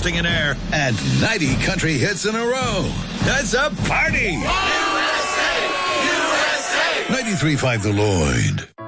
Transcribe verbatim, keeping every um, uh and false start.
bursting in air, and ninety country hits in a row. That's a party! U S A! U S A! ninety-three point five The Lloyd.